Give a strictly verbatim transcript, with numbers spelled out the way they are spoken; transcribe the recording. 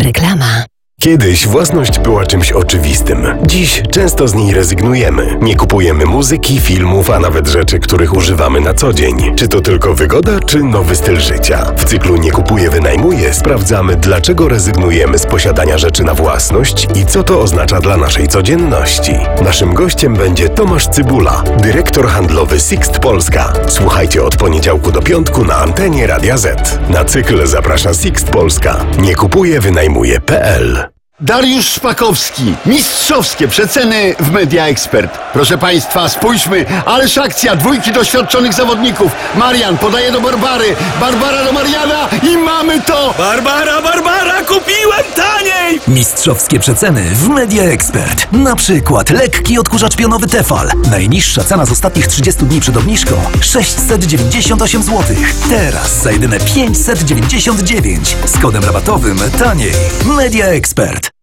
Reklama. Kiedyś własność była czymś oczywistym. Dziś często z niej rezygnujemy. Nie kupujemy muzyki, filmów, a nawet rzeczy, których używamy na co dzień. Czy to tylko wygoda, czy nowy styl życia? W cyklu Nie kupuję, wynajmuję sprawdzamy, dlaczego rezygnujemy z posiadania rzeczy na własność i co to oznacza dla naszej codzienności. Naszym gościem będzie Tomasz Cybula, dyrektor handlowy Sixt Polska. Słuchajcie od poniedziałku do piątku na antenie Radia Z. Na cykl zaprasza Sixt Polska. Nie kupuję, wynajmuję kropka p l. Dariusz Szpakowski. Mistrzowskie przeceny w Media Expert. Proszę Państwa, spójrzmy, ależ akcja, dwójki doświadczonych zawodników. Marian podaje do Barbary, Barbara do Mariana i mamy to! Barbara, Barbara, kupiłem taniej! Mistrzowskie przeceny w Media Expert. Na przykład lekki odkurzacz pionowy Tefal. Najniższa cena z ostatnich trzydziestu dni przed obniżką sześćset dziewięćdziesiąt osiem złotych. Teraz za jedyne pięćset dziewięćdziesiąt dziewięć. Z kodem rabatowym taniej. Media Expert.